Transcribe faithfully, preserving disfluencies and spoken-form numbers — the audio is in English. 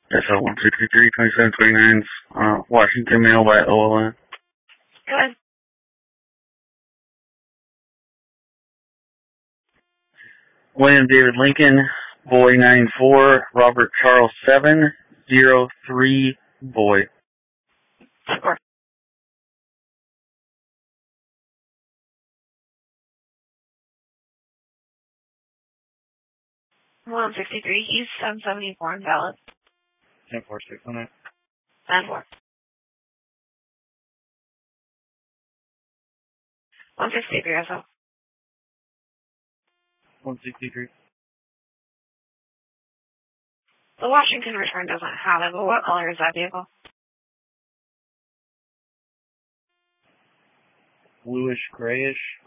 S L one sixty-three, twenty-seven twenty-nine, uh, Washington mail by O L N. Good. William David Lincoln, boy nine four, Robert Charles seven, zero three, boy. Score. one sixty-three, East seven seventy-four, invalid. ten four six on it. ten four. one sixty-three, S L. one sixty-three. The Washington return doesn't have it, but what color is that vehicle? Bluish grayish.